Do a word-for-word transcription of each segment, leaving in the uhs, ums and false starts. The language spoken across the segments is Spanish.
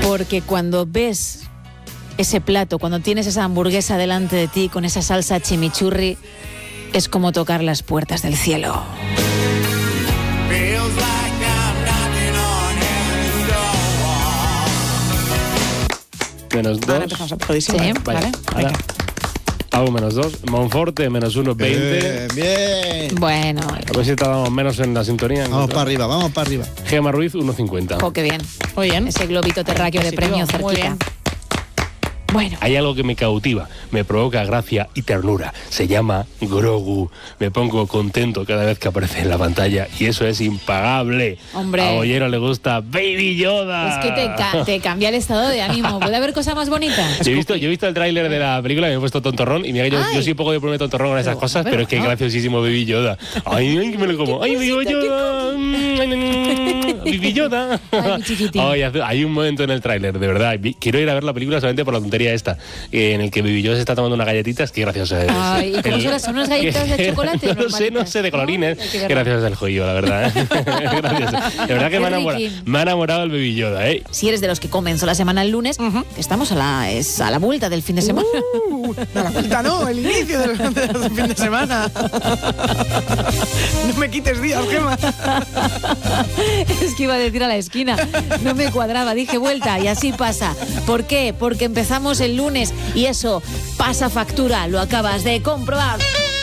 Porque cuando ves ese plato, cuando tienes esa hamburguesa delante de ti con esa salsa chimichurri, es como tocar las puertas del cielo. Menos dos. Ahora empezamos a por Sí, vale. Vale, Venga. ahora hago menos dos. Monforte, menos uno, veinte. Bien, bien. Bueno, A ver si tardamos menos en la sintonía. Vamos para arriba, vamos para arriba. Gema Ruiz, uno cincuenta. jo, qué bien. Muy bien. Ese globito terráqueo de Positivo, premio muy cerquita. bien. Bueno, Hay algo que me cautiva, me provoca gracia y ternura. Se llama Grogu. Me pongo contento cada vez que aparece en la pantalla y eso es impagable. Hombre. A Ollero le gusta Baby Yoda. es que te, ca- te cambia el estado de ánimo. ¿Puede haber cosa más bonita? Yo he visto, yo he visto el tráiler de la película y me he puesto tontorrón y mira que yo, Ay. yo soy un poco de ponerme tontorrón con esas cosas, pero es que graciosísimo Baby Yoda. Ay, ay, que me lo como. Ay, Baby Yoda. Mm, ay, mm, Baby Yoda. Ay, mi chiquitín. Ay, hace- hay un momento en el tráiler, de verdad. vi- Quiero ir a ver la película solamente por la tontería esta, eh, en el que Baby Yoda se está tomando unas galletitas. Qué gracioso es. Ay, ¿y cómo El- son las- son unas galletas de chocolate No lo sé, normalitas? no sé, de colorines. No, hay que Qué verlo. gracioso es el joyo, la verdad. ¿eh? Gracioso. De verdad que me ha, Qué enamorado, riquín. me ha enamorado el Baby Yoda, ¿eh? Si eres de los que comenzó la semana el lunes, estamos a la, es a la vuelta del fin de semana. Uh, no, la vuelta no, el inicio del, del fin de semana. No me quites días, Gema. Es que iba a decir a la esquina, no me cuadraba, dije vuelta y así pasa. ¿Por qué? Porque empezamos el lunes y eso pasa factura, lo acabas de comprobar.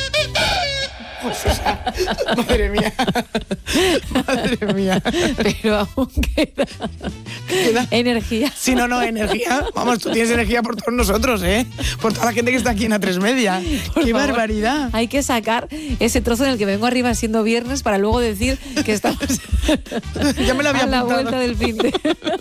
Madre mía. Madre mía. Pero aún queda, Queda- energía. Si no, no, energía. Vamos, tú tienes energía por todos nosotros, ¿eh? Por toda la gente que está aquí en A tres Media. Por ¡Qué favor. barbaridad! Hay que sacar ese trozo en el que vengo arriba siendo viernes para luego decir que estamos Ya me lo había a la apuntado. vuelta del fin de...